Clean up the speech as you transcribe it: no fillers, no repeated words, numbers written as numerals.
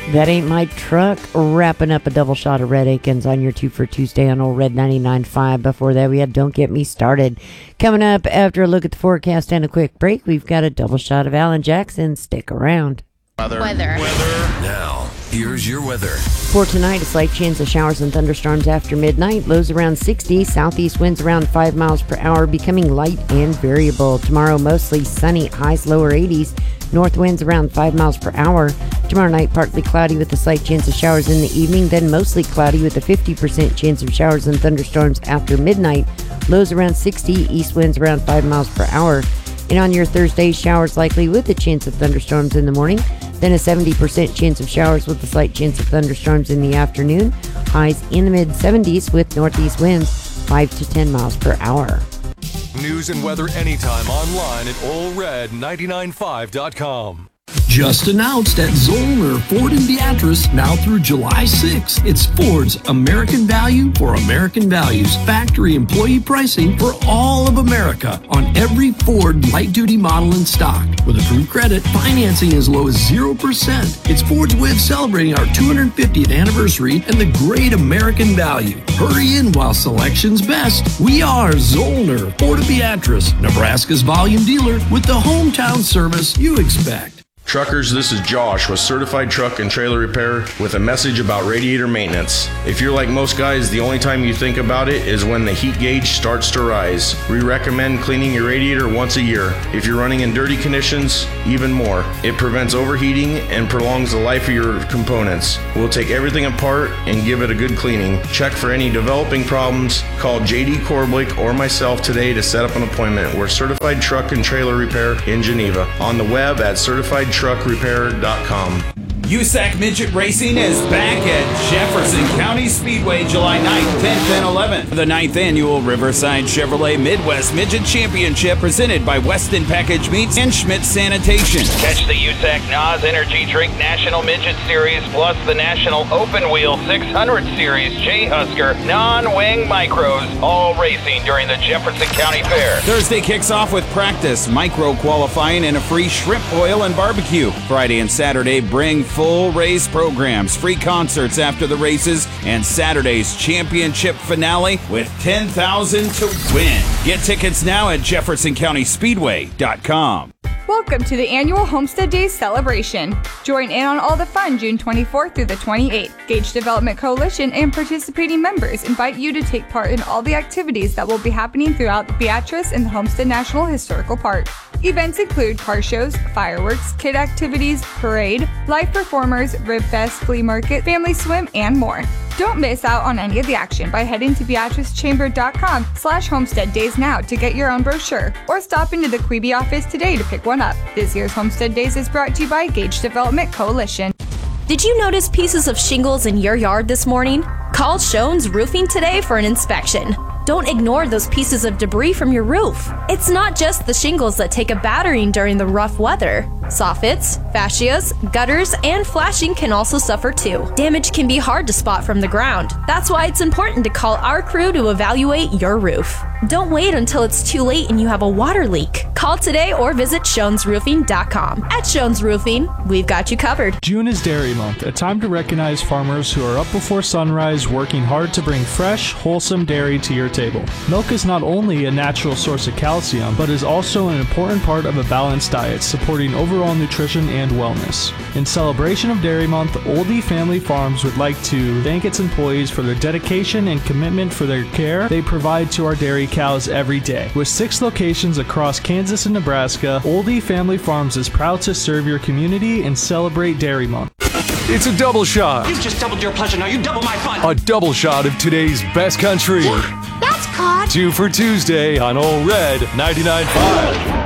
That Ain't My Truck, wrapping up a double shot of Red Akins on your 2 for Tuesday on Old Red 99.5. Before that, we had Don't Get Me Started. Coming up after a look at the forecast and a quick break, we've got a double shot of Alan Jackson. Stick around. Weather. Now, here's your weather. For tonight, a slight chance of showers and thunderstorms after midnight. Lows around 60. Southeast winds around 5 miles per hour, becoming light and variable. Tomorrow, mostly sunny. Highs lower 80s. North winds around 5 miles per hour. Tomorrow night, partly cloudy with a slight chance of showers in the evening, then mostly cloudy with a 50% chance of showers and thunderstorms after midnight. Lows around 60. East winds around 5 miles per hour. And on your Thursday, showers likely with a chance of thunderstorms in the morning. Then a 70% chance of showers with a slight chance of thunderstorms in the afternoon. Highs in the mid-70s with northeast winds 5 to 10 miles per hour. News and weather anytime online at allred995.com. Just announced at Zollner Ford in Beatrice, now through July 6th. It's Ford's American Value for American Values. Factory employee pricing for all of America on every Ford light-duty model in stock. With approved credit, financing as low as 0%. It's Ford's way of celebrating our 250th anniversary and the great American value. Hurry in while selection's best. We are Zollner Ford of Beatrice, Nebraska's volume dealer with the hometown service you expect. Truckers, this is Josh with Certified Truck and Trailer Repair with a message about radiator maintenance. If you're like most guys, the only time you think about it is when the heat gauge starts to rise. We recommend cleaning your radiator once a year. If you're running in dirty conditions, even more. It prevents overheating and prolongs the life of your components. We'll take everything apart and give it a good cleaning. Check for any developing problems. Call JD Korblick or myself today to set up an appointment. We're Certified Truck and Trailer Repair in Geneva. On the web at certifiedtruckrepair.com. USAC Midget Racing is back at Jefferson County Speedway July 9th, 10th, and 11th. The 9th Annual Riverside Chevrolet Midwest Midget Championship presented by Weston Package Meats and Schmidt Sanitation. Catch the USAC NOS Energy Drink National Midget Series plus the National Open Wheel 600 Series J Husker non-wing micros, all racing during the Jefferson County Fair. Thursday kicks off with practice, micro qualifying, and a free shrimp boil and barbecue. Friday and Saturday bring full race programs, free concerts after the races, and Saturday's championship finale with $10,000 to win. Get tickets now at JeffersonCountySpeedway.com. Welcome to the annual Homestead Days celebration. Join in on all the fun June 24th through the 28th. Gage Development Coalition and participating members invite you to take part in all the activities that will be happening throughout Beatrice and the Homestead National Historical Park. Events include car shows, fireworks, kid activities, parade, live performers, rib fest, flea market, family swim, and more. Don't miss out on any of the action by heading to BeatriceChamber.com/Homestead Days now to get your own brochure, or stop into the Quebe office today to pick one up. This year's Homestead Days is brought to you by Gage Development Coalition. Did you notice pieces of shingles in your yard this morning? Call Schoen's Roofing today for an inspection. Don't ignore those pieces of debris from your roof. It's not just the shingles that take a battering during the rough weather. Soffits, fascias, gutters, and flashing can also suffer too. Damage can be hard to spot from the ground. That's why it's important to call our crew to evaluate your roof. Don't wait until it's too late and you have a water leak. Call today or visit ShonesRoofing.com. At Shones Roofing, we've got you covered. June is Dairy Month, a time to recognize farmers who are up before sunrise working hard to bring fresh, wholesome dairy to your table. Milk is not only a natural source of calcium, but is also an important part of a balanced diet, supporting overall nutrition and wellness. In celebration of Dairy Month, Oldie Family Farms would like to thank its employees for their dedication and commitment for their care they provide to our dairy cows every day. With 6 locations across Kansas and Nebraska, Oldie Family Farms is proud to serve your community and celebrate Dairy Month. It's a double shot. You've just doubled your pleasure, now you double my fun. A double shot of today's best country. Yeah, that's caught. 2 for Tuesday on Old Red 99.5.